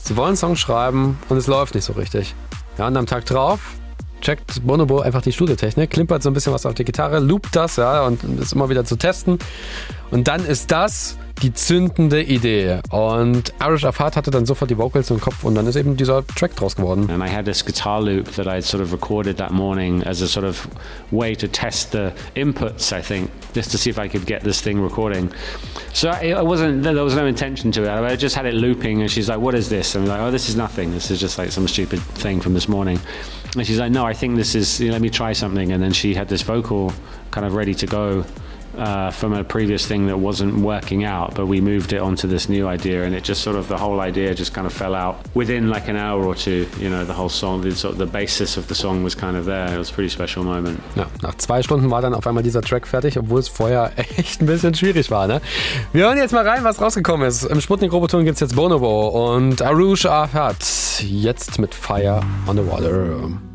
Sie wollen einen Song schreiben und es läuft nicht so richtig. Ja, und am Tag drauf checkt Bonobo einfach die Studiotechnik, klimpert so ein bisschen was auf die Gitarre, loopt das, ja, und ist immer wieder zu testen. Und dann ist das die zündende Idee. Und Arash Arafat hatte dann sofort die Vocals im Kopf und dann ist eben dieser Track draus geworden. And I had this guitar loop that I'd sort of recorded that morning as a sort of way to test the inputs, I think, just to see if I could get this thing recording. So there was no intention to it. I just had it looping and she's like, what is this? And I'm like, oh, this is nothing. This is just like some stupid thing from this morning. And she's like, no, I think this is, let me try something. And then she had this vocal kind of ready to go from a previous thing that wasn't working out, but we moved it onto this new idea, and it just sort of, the whole idea just kind of fell out within like an hour or two. The whole song, the basis of the song was kind of there. It was a pretty special moment. Ja, nach 2 Stunden war dann auf einmal dieser Track fertig, obwohl es vorher echt ein bisschen schwierig war, ne? Wir hören jetzt mal rein, was rausgekommen ist. Im Sputnik-Roboton gibt's jetzt Bonobo und Arash Arafat. Jetzt mit Fire on the Water.